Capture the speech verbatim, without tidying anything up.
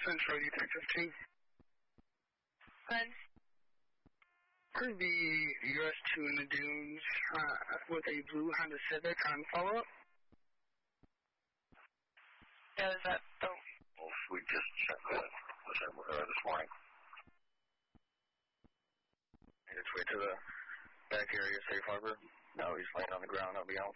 Central Detective Team. Good. Heard the U S two in the dunes uh, with a blue Honda Civic on follow-up. Yeah, is that the... Well, we just checked that uh, this morning. Made its way to the back area, safe harbor. Now he's laying on the ground, I'll be out.